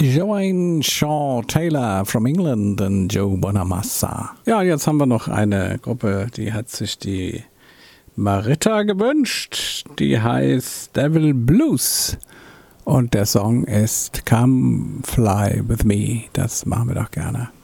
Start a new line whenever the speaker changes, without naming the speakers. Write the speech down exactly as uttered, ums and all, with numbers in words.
Joanne Shaw Taylor from England und Joe Bonamassa. Ja, jetzt haben wir noch eine Gruppe, die hat sich die Marita gewünscht. Die heißt Devil Blues. Und der Song ist Come Fly With Me. Das machen wir doch gerne.